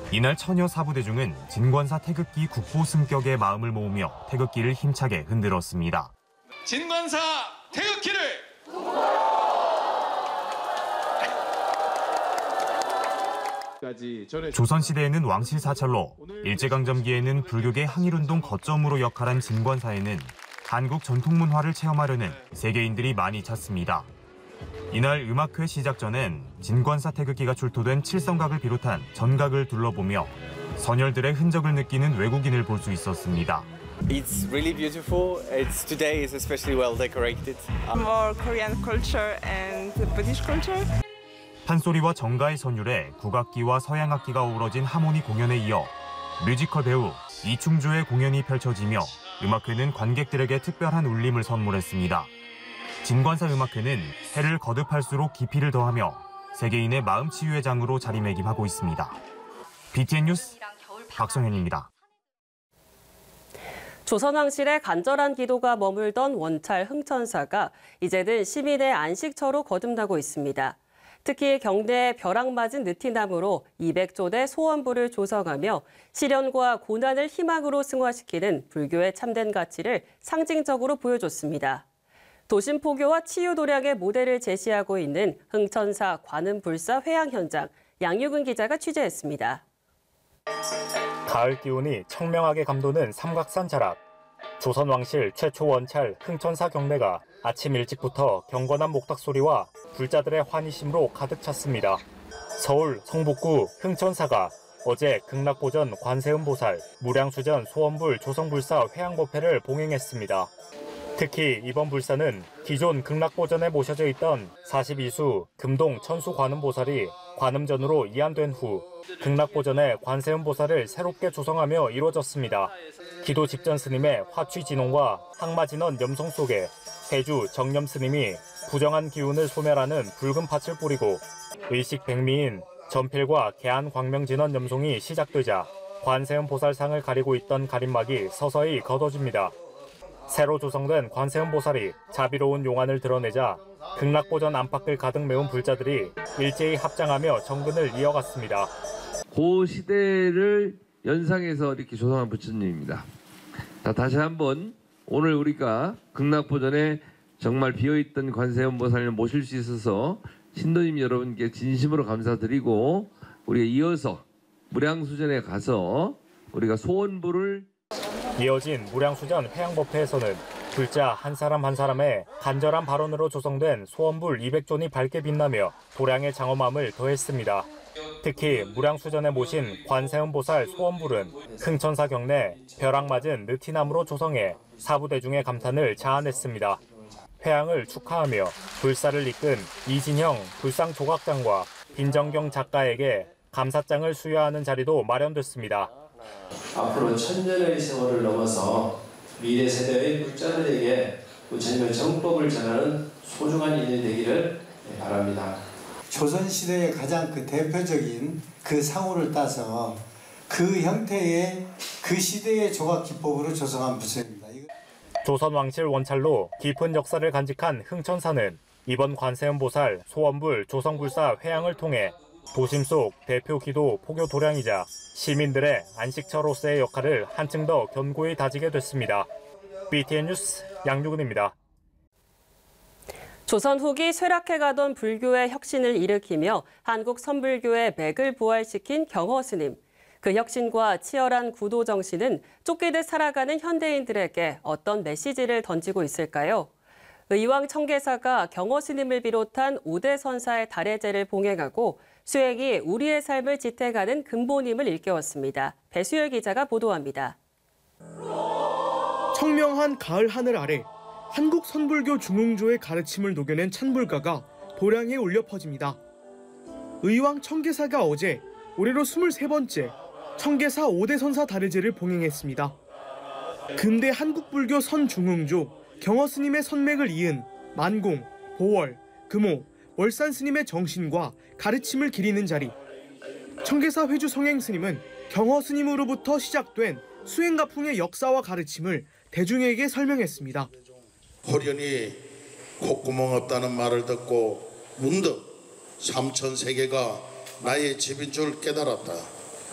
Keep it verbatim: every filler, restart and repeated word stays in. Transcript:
이날 처녀 사부대중은 진관사 태극기 국보 승격에 마음을 모으며 태극기를 힘차게 흔들었습니다. 진관사 태극기를! 조선시대에는 왕실사찰로, 일제강점기에는 불교계 항일운동 거점으로 역할한 진관사에는 한국 전통문화를 체험하려는 세계인들이 많이 찾습니다. 이날 음악회 시작 전엔 진관사 태극기가 출토된 칠성각을 비롯한 전각을 둘러보며 선열들의 흔적을 느끼는 외국인을 볼 수 있었습니다. It's really beautiful. It's today is especially well decorated. More Korean culture and Buddhist culture. 판소리와 정가의 선율에 국악기와 서양악기가 어우러진 하모니 공연에 이어 뮤지컬 배우 이충조의 공연이 펼쳐지며 음악회는 관객들에게 특별한 울림을 선물했습니다. 진관사 음악회는 해를 거듭할수록 깊이를 더하며 세계인의 마음 치유의 장으로 자리매김하고 있습니다. 비티엔 뉴스 박성현입니다. 조선왕실의 간절한 기도가 머물던 원찰 흥천사가 이제는 시민의 안식처로 거듭나고 있습니다. 특히 경내에 벼락 맞은 느티나무로 이백 존의 소원부를 조성하며 시련과 고난을 희망으로 승화시키는 불교의 참된 가치를 상징적으로 보여줬습니다. 도심 포교와 치유 도량의 모델을 제시하고 있는 흥천사 관음불사 회향 현장, 양유근 기자가 취재했습니다. 가을 기온이 청명하게 감도는 삼각산 자락. 조선 왕실 최초 원찰 흥천사 경내가 아침 일찍부터 경건한 목탁 소리와 불자들의 환희심으로 가득 찼습니다. 서울 성북구 흥천사가 어제 극락보전 관세음보살, 무량수전 소원불 조성불사 회향법회를 봉행했습니다. 특히 이번 불사는 기존 극락보전에 모셔져 있던 사십이 수 금동 천수 관음보살이 관음전으로 이안된 후 극락보전의 관세음보살을 새롭게 조성하며 이루어졌습니다. 기도 직전 스님의 화취진홍과 항마진원 염송 속에 해주 정념 스님이 부정한 기운을 소멸하는 붉은 팥을 뿌리고 의식 백미인 전필과 개안 광명진원 염송이 시작되자 관세음보살상을 가리고 있던 가림막이 서서히 걷어집니다. 새로 조성된 관세음보살이 자비로운 용안을 드러내자 극락보전 안팎을 가득 메운 불자들이 일제히 합장하며 정근을 이어갔습니다. 그 시대를 연상해서 이렇게 조성한 부처님입니다. 자, 다시 한번 오늘 우리가 극락보전에 정말 비어있던 관세음보살을 모실 수 있어서 신도님 여러분께 진심으로 감사드리고 우리가 이어서 무량수전에 가서 우리가 소원부를 이어진 무량수전 회향법회에서는 불자 한 사람 한 사람의 간절한 발언으로 조성된 소원불 이백 존이 밝게 빛나며 도량의 장엄함을 더했습니다. 특히 무량수전에 모신 관세음보살 소원불은 흥천사 경내 벼락 맞은 느티나무로 조성해 사부대중의 감탄을 자아냈습니다. 회향을 축하하며 불사를 이끈 이진형 불상조각장과 빈정경 작가에게 감사장을 수여하는 자리도 마련됐습니다. 앞으로 천년의 세월을 넘어서 미래 세대의 불자들에게 부처님의 정법을 전하는 소중한 인연이 되기를 바랍니다. 조선시대의 가장 그 대표적인 그 상호를 따서 그 형태의 그 시대의 조각기법으로 조성한 부처입니다. 조선 왕실 원찰로 깊은 역사를 간직한 흥천사는 이번 관세음보살 소원불 조성불사 회향을 통해 도심 속 대표 기도 포교 도량이자 시민들의 안식처로서의 역할을 한층 더 견고히 다지게 됐습니다. 비티엔 뉴스 양유근입니다. 조선 후기 쇠락해가던 불교의 혁신을 일으키며 한국 선불교의 맥을 부활시킨 경허 스님. 그 혁신과 치열한 구도 정신은 쫓기듯 살아가는 현대인들에게 어떤 메시지를 던지고 있을까요? 의왕 청계사가 경허 스님을 비롯한 오 대 선사의 달해제를 봉행하고 수행이 우리의 삶을 지탱하는 근본임을 일깨웠습니다. 배수열 기자가 보도합니다. 청명한 가을 하늘 아래 한국 선불교 중흥조의 가르침을 녹여낸 찬불가가 도량에 울려 퍼집니다. 의왕 청계사가 어제 올해로 스물세 번째 청계사 오 대 선사 달해제를 봉행했습니다. 근대 한국불교 선중흥조 경허 스님의 선맥을 이은 만공, 보월, 금호, 월산 스님의 정신과 가르침을 기리는 자리. 청계사 회주 성행 스님은 경허 스님으로부터 시작된 수행가풍의 역사와 가르침을 대중에게 설명했습니다. 호련히 콧구멍 없다는 말을 듣고 문득 삼천 세계가 나의 집인 줄 깨달았다.